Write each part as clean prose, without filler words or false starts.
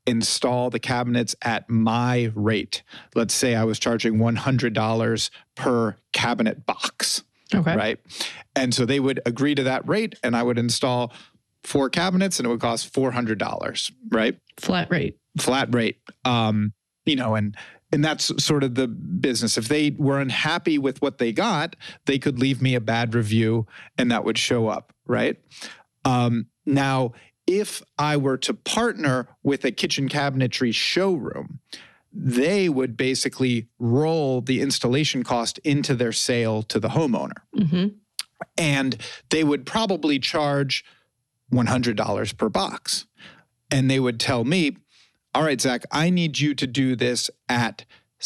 install the cabinets at my rate. Let's say I was charging $100 per cabinet box, Okay. right? And so they would agree to that rate, and I would install 4 cabinets, and it would cost $400, right? Flat rate. Flat rate. And that's sort of the business. If they were unhappy with what they got, they could leave me a bad review, and that would show up, right? Now, if I were to partner with a kitchen cabinetry showroom, they would basically roll the installation cost into their sale to the homeowner. Mm-hmm. And they would probably charge $100 per box. And they would tell me, all right, Zach, I need you to do this at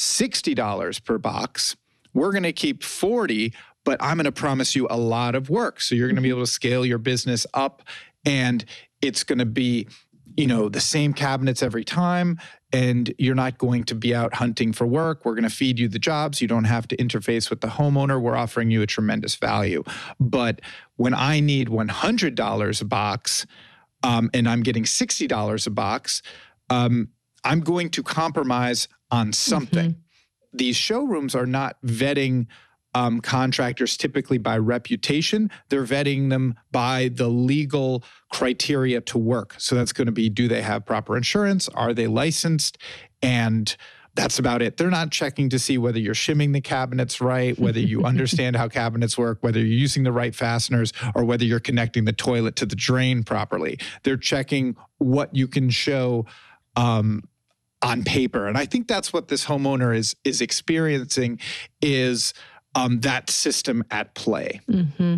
$60 per box. We're going to keep 40, but I'm going to promise you a lot of work. So you're going to be able to scale your business up, and it's going to be, the same cabinets every time, and you're not going to be out hunting for work. We're going to feed you the jobs. You don't have to interface with the homeowner. We're offering you a tremendous value. But when I need $100 a box, and I'm getting $60 a box, I'm going to compromise on something. Mm-hmm. These showrooms are not vetting contractors typically by reputation. They're vetting them by the legal criteria to work. So that's going to be, do they have proper insurance? Are they licensed? And that's about it. They're not checking to see whether you're shimming the cabinets right, whether you understand how cabinets work, whether you're using the right fasteners, or whether you're connecting the toilet to the drain properly. They're checking what you can show on paper. And I think that's what this homeowner is experiencing, is that system at play. Mm-hmm.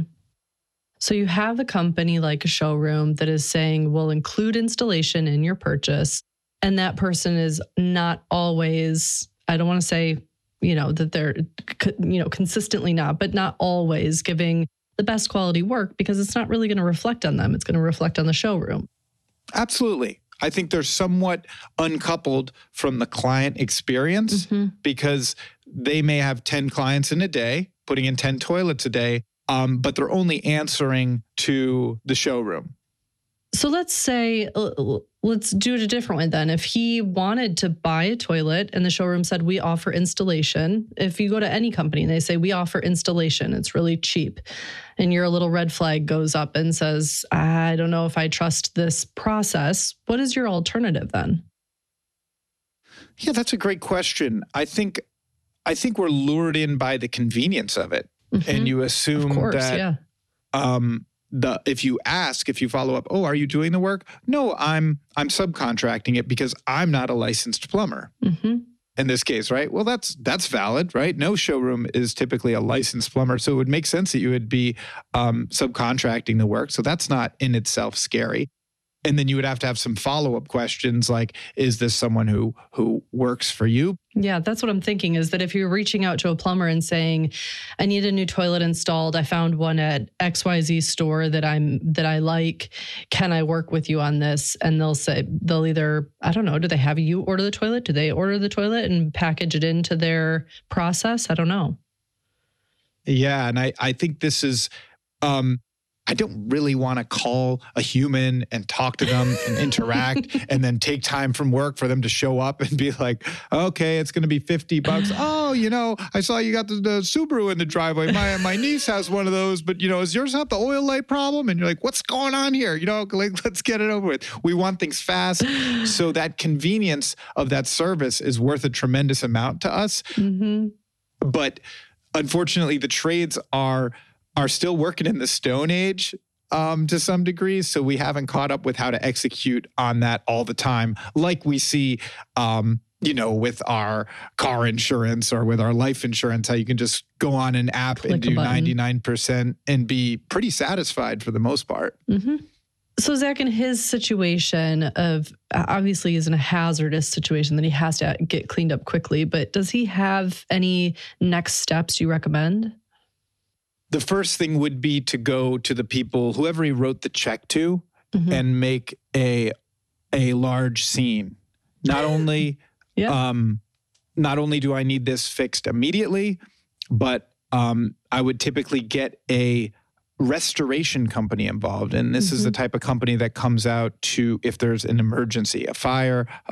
So you have a company like a showroom that is saying, we'll include installation in your purchase. And that person is not always, I don't want to say, that they're, consistently not, but not always giving the best quality work, because it's not really going to reflect on them. It's going to reflect on the showroom. Absolutely. I think they're somewhat uncoupled from the client experience, mm-hmm. because they may have 10 clients in a day, putting in 10 toilets a day, but they're only answering to the showroom. So let's say, let's do it a different way then. If he wanted to buy a toilet and the showroom said, we offer installation. If you go to any company and they say, we offer installation, it's really cheap, and your little red flag goes up and says, I don't know if I trust this process, what is your alternative then? Yeah, that's a great question. I think we're lured in by the convenience of it. Mm-hmm. And you assume that if you follow up, are you doing the work? No, I'm subcontracting it because I'm not a licensed plumber. Mm-hmm. In this case, right? Well, that's valid, right? No showroom is typically a licensed plumber. So it would make sense that you would be subcontracting the work. So that's not in itself scary. And then you would have to have some follow-up questions like, is this someone who works for you? Yeah, that's what I'm thinking, is that if you're reaching out to a plumber and saying, I need a new toilet installed, I found one at XYZ store that I like, can I work with you on this? And they'll either, I don't know, do they have you order the toilet? Do they order the toilet and package it into their process? I don't know. Yeah, and I think this is... I don't really want to call a human and talk to them and interact and then take time from work for them to show up and be like, okay, it's going to be $50. Oh, I saw you got the Subaru in the driveway. My niece has one of those, but is yours not the oil light problem? And you're like, what's going on here? Let's get it over with. We want things fast. So that convenience of that service is worth a tremendous amount to us. Mm-hmm. But unfortunately, the trades are still working in the Stone Age to some degree. So we haven't caught up with how to execute on that all the time, like we see, with our car insurance or with our life insurance, how you can just go on an app and do 99% and be pretty satisfied for the most part. Mm-hmm. So Zach, in his situation of, obviously he's in a hazardous situation that he has to get cleaned up quickly, but does he have any next steps you recommend? The first thing would be to go to the people, whoever he wrote the check to, mm-hmm. and make a large scene. Not only do I need this fixed immediately, but I would typically get a restoration company involved. And this mm-hmm. is the type of company that comes out to, if there's an emergency, a fire,